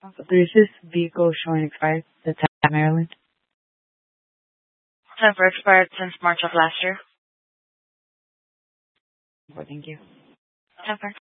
There's this vehicle showing expired. That's at Maryland. Temper expired since March of last year. Oh, thank you. Temper.